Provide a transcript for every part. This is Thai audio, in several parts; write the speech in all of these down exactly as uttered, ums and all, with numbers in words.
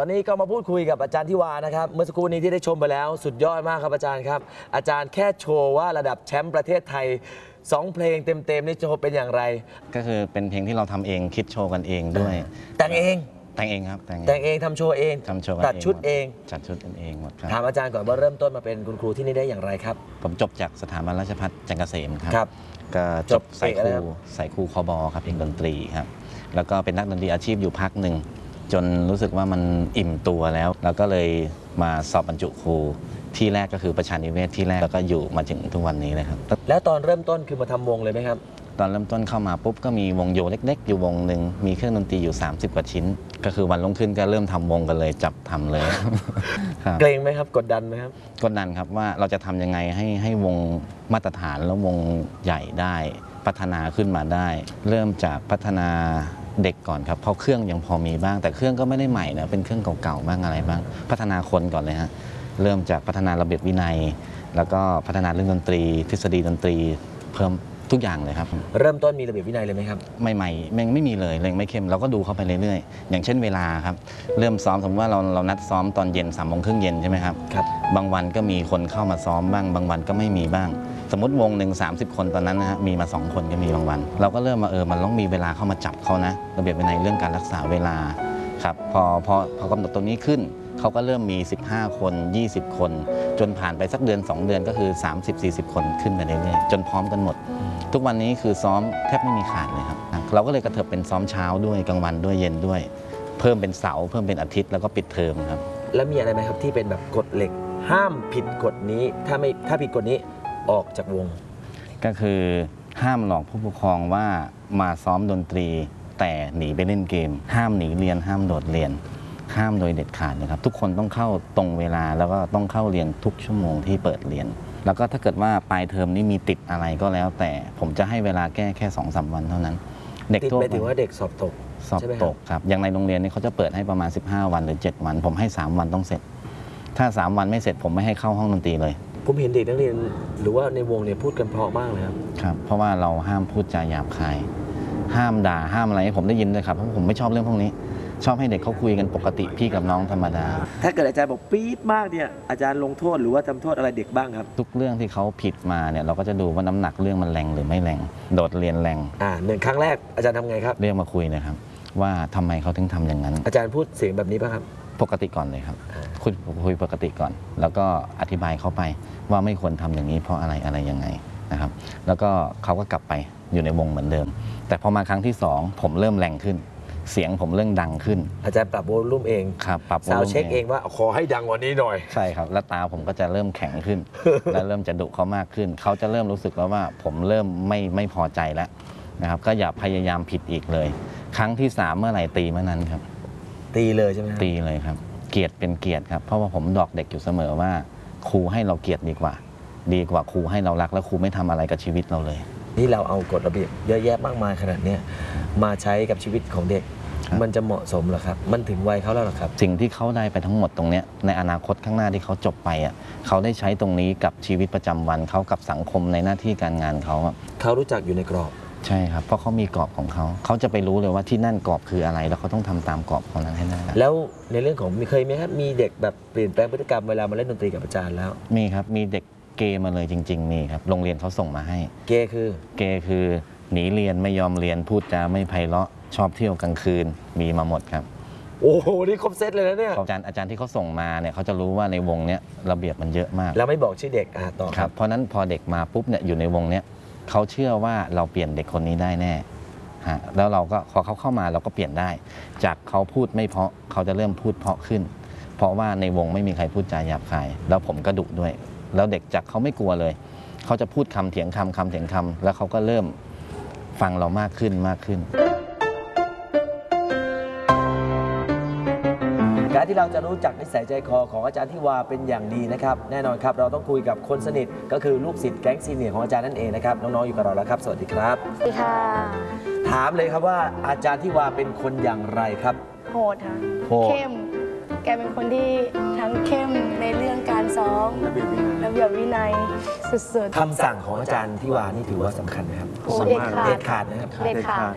อนนี้ก็มาพูดคุยกับอาจารย์ทิวานะครับเมื่อสักครู่นี้ที่ได้ชมไปแล้วสุดยอดมากครับอาจารย์ครับอาจารย์แค่โชว์ว่าระดับแชมป์ประเทศไทยสองเพลงเต็มๆนี่โชว์เป็นอย่างไรก็คือเป็นเพลงที่เราทำเองคิดโชว์กันเองด้วยแต่งเองแต่งเองครับแต่งเองทำโชว์เองทำโชว์ตัดชุดเองจัดชุดเองหมดครับถามอาจารย์ก่อนว่าเริ่มต้นมาเป็นคุณครูที่นี่ได้อย่างไรครับผมจบจากสถาบันราชภัฏจันทร์เกษมครับก็จบสายครูสายครูคบครับเอกดนตรีครับแล้วก็เป็นนักดนตรีอาชีพอยู่พักหนึ่งจนรู้สึกว่ามันอิ่มตัวแล้วแล้วก็เลยมาสอบบรรจุครูที่แรกก็คือประชานิเวศที่แรกแล้วก็อยู่มาถึงทุกวันนี้เลยครับแล้วตอนเริ่มต้นคือมาทำวงเลยไหมครับตอนเริ่มต้นเข้ามาปุ๊บก็มีวงโยเล็กๆอยู่วงหนึ่งมีเครื่องดนตรีอยู่สามสิบกว่าชิ้นก็คือวันลงขึ้นก็เริ่มทำวงกันเลยจับทำเลยเกรงไหมครับกดดันไหมครับกดดันครับว่าเราจะทำยังไงให้ให้วงมาตรฐานแล้ววงใหญ่ได้พัฒนาขึ้นมาได้เริ่มจากพัฒนาเด็กก่อนครับเพราะเครื่องยังพอมีบ้างแต่เครื่องก็ไม่ได้ใหม่นะเป็นเครื่องเก่าๆบ้างอะไรบ้างพัฒนาคนก่อนเลยฮะเริ่มจากพัฒนาระเบียบวินัยแล้วก็พัฒนาเรื่องดนตรีทฤษฎีดนตรีเพิ่มทุกอย่างเลยครับเริ่มต้นมีระเบียบวินัยเลยไหมครับใหม่ๆไม่ไม่มีเลยเลยไม่เข้มเราก็ดูเข้าไปเรื่อยๆอย่างเช่นเวลาครับเริ่มซ้อมสมมติว่าเราเรานัดซ้อมตอนเย็นสามโมงครึ่งเย็นใช่ไหมครับครับบางวันก็มีคนเข้ามาซ้อมบ้างบางวันก็ไม่มีบ้างสมมติวงหนึ่งสามสิบคนตอนนั้นนะฮะมีมาสองคนก็มีบางวันเราก็เริ่มมาเออมันต้องมีเวลาเข้ามาจับเขานะระเบียบวินัยเรื่องการรักษาเวลาครับพอพอพอกำหนดตรงนี้ขึ้นเขาก็เริ่มมีสิบห้าคนยี่สิบคนจนผ่านไปสักเดือนสองเดือนก็คือสามสิบ สี่สิบคนขึ้นไปเรื่อยๆจนพร้อมกันหมดทุกวันนี้คือซ้อมแทบไม่มีขาดเลยครับเราก็เลยกระเถิบเป็นซ้อมเช้าด้วยกลางวันด้วยเย็นด้วยเพิ่มเป็นเสาร์เพิ่มเป็นอาทิตย์แล้วก็ปิดเทอมครับแล้วมีอะไรไหมครับที่เป็นแบบกฎเหล็กห้ามผิดกฎนี้ถ้าไม่ถ้าผิดกฎนี้ออกจากวงก็คือห้ามหลอกผู้ปกครองว่ามาซ้อมดนตรีแต่หนีไปเล่นเกมห้ามหนีเรียนห้ามโดดเรียนห้ามโดยเด็ดขาดนะครับทุกคนต้องเข้าตรงเวลาแล้วก็ต้องเข้าเรียนทุกชั่วโมงที่เปิดเรียนแล้วก็ถ้าเกิดว่าปลายเทอมนี้มีติดอะไรก็แล้วแต่ผมจะให้เวลาแก้แค่ สองถึงสาม วันเท่านั้นเด็กทั่วไปถือว่าเด็กสอบตกสอบตกครับอย่างในโรงเรียนนี่เขาจะเปิดให้ประมาณสิบห้าวันหรือเจ็ดวันผมให้สามวันต้องเสร็จถ้าสามวันไม่เสร็จผมไม่ให้เข้าห้องดนตรีเลยผมเห็นเด็กนักเรียนหรือว่าในวงเนี่ยพูดกันเพราะมากเลยครับครับเพราะว่าเราห้ามพูดจาหยาบคายห้ามด่าห้ามอะไรให้ผมได้ยินเลยครับเพราะผมไม่ชอบเรื่องพวกนี้ชอบให้เด็กเขาคุยกันปกติพี่กับน้องธรรมดาถ้าเกิดอาจารย์บอกปี๊ดมากเนี่ยอาจารย์ลงโทษหรือว่าทำโทษอะไรเด็กบ้างครับทุกเรื่องที่เขาผิดมาเนี่ยเราก็จะดูว่าน้ำหนักเรื่องมันแรงหรือไม่แรงโดดเรียนแรงอ่าหนึ่งครั้งแรกอาจารย์ทำไงครับเรียกมาคุยเลยครับว่าทำไมเขาถึงทำอย่างนั้นอาจารย์พูดเสียงแบบนี้ป่ะครับปกติก่อนเลยครับคุยคุยปกติก่อน แล้วก็อธิบายเขาไปว่าไม่ควรทำอย่างนี้เพราะอะไรอะไรยังไงนะครับแล้วก็เขาก็กลับไปอยู่ในวงเหมือนเดิมแต่พอมาครั้งที่สองผมเริ่มแรงขึ้นเสียงผมเริ่มดังขึ้นอาจารย์ปรับโวลูมเองครับปรับซาวเช็คเองว่าขอให้ดังกว่านี้หน่อยใช่ครับแล้วตาผมก็จะเริ่มแข็งขึ้น และเริ่มจะดุเขามากขึ้นเขาจะเริ่มรู้สึกแล้วว่าผมเริ่มไม่ไม่พอใจแล้วนะครับก็อย่าพยายามผิดอีกเลยครั้งที่สามเมื่อไหร่ตีเมื่อนั้นครับตีเลยใช่ไหมตีเลยครับเกลียดเป็นเกลียดครับเพราะว่าผมดอกเด็กอยู่เสมอว่าครูให้เราเกลียดดีกว่าดีกว่าครูให้เรารักแล้วครูไม่ทำอะไรกับชีวิตเราเลยนี่เราเอากฎระเบียบเยอะแยะมากมายขนาดนี้มาใช้กับชีวิตของเด็กมันจะเหมาะสมหรอครับมันถึงวัยเขาแล้วหรอครับสิ่งที่เขาได้ไปทั้งหมดตรงนี้ในอนาคตข้างหน้าที่เขาจบไปอ่ะเขาได้ใช้ตรงนี้กับชีวิตประจำวันเขากับสังคมในหน้าที่การงานเขาเขารู้จักอยู่ในกรอบใช่ครับเพราะเขามีกรอบของเขาเขาจะไปรู้เลยว่าที่นั่นกรอบคืออะไรแล้วเขาต้องทำตามกรอบของนั้นให้ได้แล้วในเรื่องของมีเคยไหมครับมีเด็กแบบเปลี่ยนแปลงพฤติกรรมเวลามาเล่นดนตรีกับอาจารย์แล้วมีครับมีเด็กเกมาเลยจริงๆมีครับโรงเรียนเขาส่งมาให้เกคือเกคือหนีเรียนไม่ยอมเรียนพูดจาไม่ไพเราะชอบเที่ยวกลางคืนมีมาหมดครับโอ้โหนี่ครบเซตเลยนะเนี่ยอาจารย์อาจารย์ที่เขาส่งมาเนี่ยเขาจะรู้ว่าในวงเนี้ยระเบียบมันเยอะมากแล้วไม่บอกชื่อเด็กอ่ะต่อครับเพราะนั้นพอเด็กมาปุ๊บเนี่ยอยู่ในวงเนี้ยเขาเชื่อว่าเราเปลี่ยนเด็กคนนี้ได้แน่ฮะแล้วเราก็พอเขาเข้ามาเราก็เปลี่ยนได้จากเขาพูดไม่เพราะเขาจะเริ่มพูดเพราะขึ้นเพราะว่าในวงไม่มีใครพูดจาหยาบคายแล้วผมก็ดุด้วยแล้วเด็กจากเขาไม่กลัวเลยเขาจะพูดคำเถียงคำคำเถียงคำแล้วเขาก็เริ่มฟังเรามากขึ้นมากขึ้นการที่เราจะรู้จักนิสัยใจคอของอาจารย์ทิวาเป็นอย่างดีนะครับแน่นอนครับเราต้องคุยกับคนสนิทก็คือลูกศิษย์แก๊งซีเนียร์ของอาจารย์นั่นเองนะครับน้องๆอยู่กับเราแล้วครับสวัสดีครับสวัสดีค่ะถามเลยครับว่าอาจารย์ทิวาเป็นคนอย่างไรครับโหดค่ะเข้มแกเป็นคนที่ทั้งเข้มในเรื่องการซ้อมระเบียบวินัยสุดๆคำสั่งของอาจารย์ทิวานี่ถือว่าสำคัญไหมครับเด็ดขาดเด็ดขาดนะครับเด็ดขาด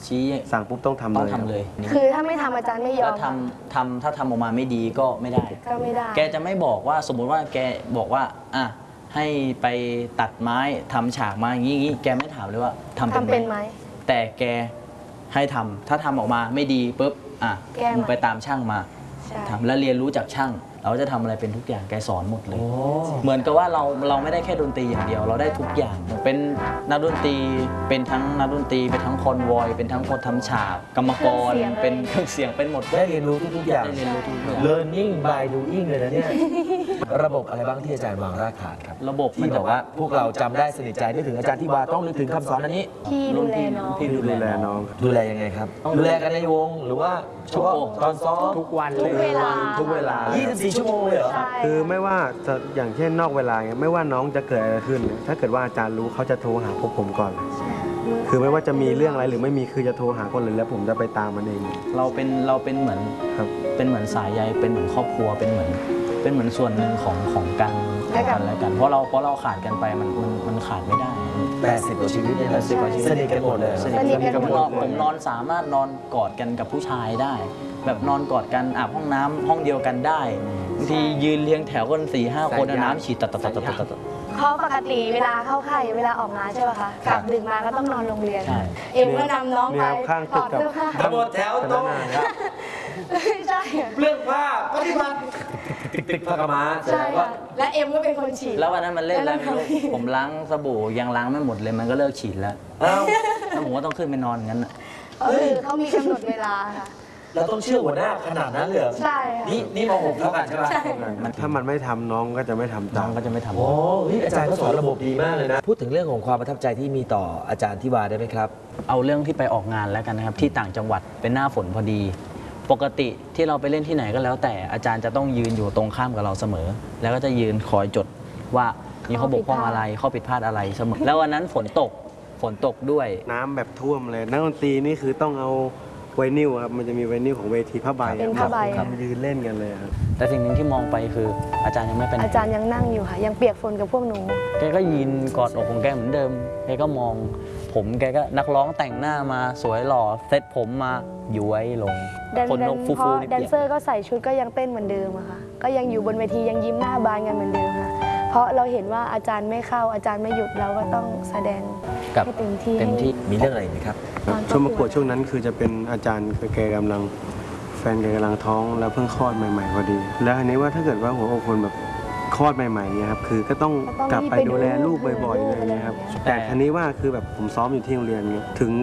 ชี้สั่งปุ๊บต้องทำเลยต้องทำเลยคือถ้าไม่ทำอาจารย์ไม่ยอแล้มวทำทำถ้าทำออกมาไม่ดีก็ไม่ได้ก็ไม่ได้แกจะไม่บอกว่าสมมุติว่าแกบอกว่าอ่ะให้ไปตัดไม้ทำฉากมาอย่างนี้อย่างนี้แกไม่ถามเลยว่าทำทำเป็เป็น นไหไหมมแต่แกให้ทำถ้าทำออกมาไม่ดีปุ๊บอ่ะแก้ใหม่มึงไปตามช่างมาใช่ทำแล้วเรียนรู้จากช่าง เราจะทำอะไรเป็นทุกอย่างแกสอนหมดเลยโอ้เหมือนกับว่าเราเราไม่ได้แค่ดนตรีอย่างเดียว เราได้ทุกอย่าง เป็นนักดนตรีเป็นทั้งนักดนตรีเป็นทั้งคอนวอยเป็นทั้งคนทำฉากกรรมกรเป็นเครื่องเสียงเป็นหมดได้เรียนรู้ทุกๆอย่างได้เรียนรู้ทุกอย่าง learning by doing เลยนะเนี่ย ระบบอะไรบ้างที่อาจารย์วางรากฐานครับระบบที่บอกว่าพวกเราจำได้สนิทใจนึกถึงอาจารย์ที่วาต้องนึกถึงคำสอนอันนี้ที่ดูแลน้องที่ดูดูแลแลน้น้ออง งดูแลยังไงครับ ดูแลกันในวงหรือว่าเฉพาะตอนซ้อมทุกวันทุเลกเวย ลาทุกเวลา ยี่สิบสี่ ชั่วโมงเลยเหรอใช่คือไม่ว่าจะอย่างเช่นนอกเวลาเงี้ยไม่ว่าน้องจะเกิดอะไรขึ้นเนี่ยถ้าเกิดว่าอาจารย์รู้เขาจะโทรหาพวกผมก่อนเลยคือไม่ว่าจะมีเรื่องอะไรหรือไม่มีคือจะโทรหาคนเลยแล้วผมจะไปตามมันเองเราเป็นเราเป็นเหมือนครับเป็นเหมือนสายใยเป็นเหมือนครอบครัวเป็นเหมือนเป็นเหมือนส่วนหนึ่งของของกันและกันและกันเพราะเราเพราะเราขาดกันไปมันมันมันขาดไม่ได้แปดสิบกว่าชีวิตเนี่ยนะแปดสิบกว่าชีวิตสนิทกันหมดเลยเหรอสสนิทกันผมหมดนอนผมนอนสามารถนอนกอดกันกับผู้ชายได้ แบบนอนกอดกันอาบห้องน้ำห้องเดียวกันได้บางทียืนเรียงแถวกันสี่ห้าคนเอาน้ำฉีดตัดตัดตัดตัดตัดตัดเพราะปกติเวลาเข้าค่ายเวลาออกงานใช่ป่ะคะกลับดึกมาก็ต้องนอนโรงเรียนใช่เอ็มก็นำน้องไปเนี่ยข้างตึถอก ดกับเสื้อผ้าทั้งหมดแถวตรงใช่อะเรื่องผ้าปฏิบัติติ๊กติ๊กผ้ากำมาแสดใช่งว่าค่ะและเอ็มก็เป็นคนฉีดแล้ววันนั้นมันเล่นอะไรไม่รู้แล้วทำไมผมล้างสบู่ยังล้างไม่หมดเลยมันก็เลิกฉีดแล้วเอ้าแล้วผมก็ต้องขึ้นไปนอนงั้นน่ะก็คือเขามีกำหนดเวลาค่ะเราต้องเชื่อหัวหน้าขนาดนั้นเลยเหรอใช่ค่ะนี่นี่มหกเท่ากันใช่ป่ะใช่ถ้ามันไม่ทำน้องก็จะไม่ทำน้ตาองมก็จะไม่ทำโอ้เฮ้ยอาจารย์ก็สอนระบบดีมากเลยนะ พูดถึงเรื่องของความประทับใจที่มีต่ออาจารย์ที่วาได้ไหมครับเอาเรื่องที่ไปออกงานแล้วกันนะครับ ที่ต่างจังหวัดเป็นหน้าฝนพอดี ปกติที่เราไปเล่นที่ไหนก็แล้ว แต่อาจารย์จะต้องยืนอยู่ตรงข้ามกับเราเสมอ แล้วก็จะยืนคอยจดว่ามีข้อบกพร่องอะไรข้อผิดพลาดอะไรเสมอ แล้ววันนั้นฝนตกฝนตกด้วยน้ำแบบท่วมเลยนักดนตรีนี่คือต้องเอาไวนิลครับมันจะมีไวนิลของเวทีผ้าใบเป็นผ้าใบครับยืนเล่นกันเลยครับแต่สิ่งหนึ่งที่มองไปคืออาจารย์ยังไม่ไปไหนอาจารย์ยังนั่งอยู่ค่ะ ยังเปียกฝนกับพวกหนูแกก็ยืนกอดอกของแกเหมือนเดิมแกก็มองผมแกก็นักร้องแต่งหน้ามาสวยหล่อเซ็ตผมมาย้วยลงแดนคนแดนนกฟูเพฟูราะนี่แดนเซอร์ก็ใส่ชุดก็ยังเต้นเหมือนเดิมอะค่ะ ก็ยังอยู่บนเวทียังยิ้มหน้าบานกันเหมือนเดิมค่ะ เพราะเราเห็นว่าอาจารย์ไม่เข้าอาจารย์ไม่หยุดเราก็ต้องแสดงกับให้เต็มที่เต็มที่มีเรื่องอะไรอีกไหมครับครับช่วงประกวดช่วงนั้นคือจะเป็นอาจารย์แกกำลังแฟนแกกำลังท้องแล้วเพิ่งคลอดใหม่ๆพอดี แล้วอันนี้ว่าถ้าเกิดว่าหัวอกคนแบบคลอดใหม่ๆเนี่ยครับคือก็ต้องก็ต้องกลับไปรีบไปดูแลดูลูกบ่อยๆเลยอะไรเงี้ยครับอย่างเงี้ยแต่อันนี้ว่าคือแบบผมซ้อมอยู่ที่โรงเรียนเงี้ยถึง